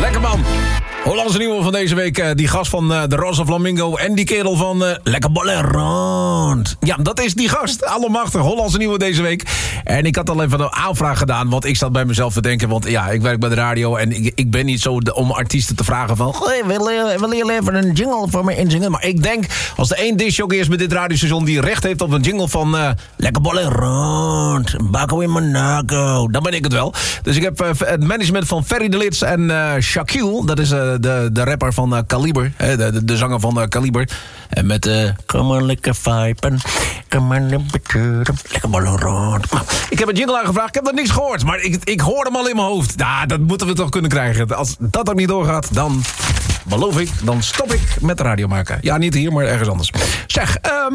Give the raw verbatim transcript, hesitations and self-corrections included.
Lekker man. Hollandse nieuwe van deze week. Uh, die gast van uh, de Roze Flamingo. En die kerel van uh, Lekker Ballen Rond. Ja, dat is die gast. Allemachtig. Hollandse nieuwe deze week. En ik had al even een aanvraag gedaan. Want ik zat bij mezelf te denken. Want ja, ik werk bij de radio. En ik, ik ben niet zo de, om artiesten te vragen van... Hey, wil, je, wil je even een jingle voor me inzingen? Maar ik denk, als er één discjockey is met dit radiostation... die recht heeft op een jingle van... Uh, Lekker Ballen Rond. Baco in Monaco. Dan ben ik het wel. Dus ik heb uh, het management van Ferry de Lits en uh, Shaquille. Dat is... Uh, De, de rapper van uh, Kaliber. De, de, de zanger van uh, Kaliber. En met... Uh, Kom maar lekker viben. Kom maar lekker ballen rond. Nou, ik heb een jingle aangevraagd. Ik heb nog niks gehoord. Maar ik, ik hoor hem al in mijn hoofd. Nou, dat moeten we toch kunnen krijgen. Als dat ook niet doorgaat, dan... beloof ik, dan stop ik met radio maken. Ja, niet hier, maar ergens anders. Zeg... Um,